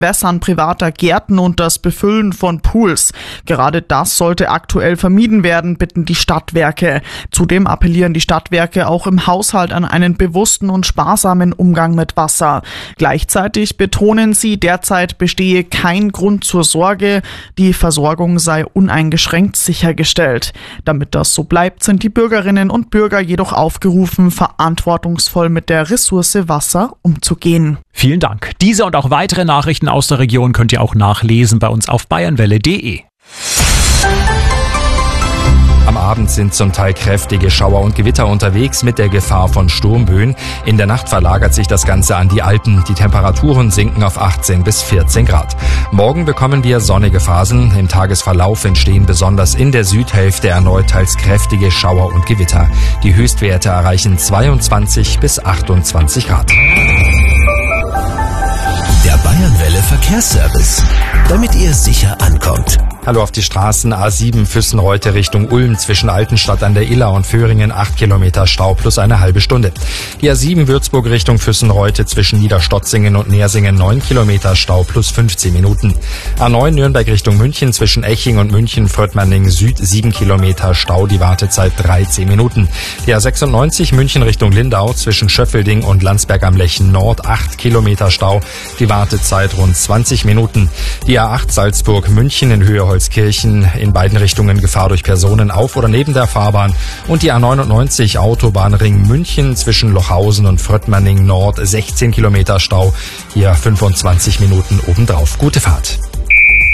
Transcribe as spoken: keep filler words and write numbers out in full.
Wässern privater Gärten und das Befüllen von Pools. Gerade das sollte aktuell vermieden werden, bitten die Stadtwerke. Zudem appellieren die Stadtwerke auch im Haushalt an einen bewussten und sparsamen Umgang mit Wasser. Gleichzeitig betonen sie, derzeit bestehe kein Grund zur Sorge, die Versorgung sei uneingeschränkt sichergestellt. Damit das so bleibt, sind die Bürgerinnen und Bürger jedoch aufgerufen, verantwortungsvoll mit der Ressource Wasser umzugehen. Vielen Dank. Diese und auch weitere Nachrichten aus der Region könnt ihr auch nachlesen bei uns auf bayernwelle punkt de. Am Abend sind zum Teil kräftige Schauer und Gewitter unterwegs mit der Gefahr von Sturmböen. In der Nacht verlagert sich das Ganze an die Alpen. Die Temperaturen sinken auf achtzehn bis vierzehn Grad. Morgen bekommen wir sonnige Phasen. Im Tagesverlauf entstehen besonders in der Südhälfte erneut teils kräftige Schauer und Gewitter. Die Höchstwerte erreichen zweiundzwanzig bis achtundzwanzig Grad. Der Bayernwelle Verkehrsservice, damit ihr sicher ankommt. Hallo auf die Straßen A sieben Füssenreute Richtung Ulm zwischen Altenstadt an der Iller und Föhringen acht Kilometer Stau plus eine halbe Stunde. Die A sieben Würzburg Richtung Füssenreute zwischen Niederstotzingen und Nersingen neun Kilometer Stau plus fünfzehn Minuten. A neun Nürnberg Richtung München zwischen Eching und München-Fröttmanning Süd sieben Kilometer Stau, die Wartezeit dreizehn Minuten. Die A sechsundneunzig München Richtung Lindau zwischen Schöffelding und Landsberg am Lech Nord acht Kilometer Stau, die Wartezeit rund zwanzig Minuten. Die A acht Salzburg München in Höhe Holzkirchen, in beiden Richtungen Gefahr durch Personen auf oder neben der Fahrbahn, und die A neunundneunzig Autobahnring München zwischen Lochhausen und Fröttmanning Nord sechzehn Kilometer Stau, hier fünfundzwanzig Minuten obendrauf. Gute Fahrt.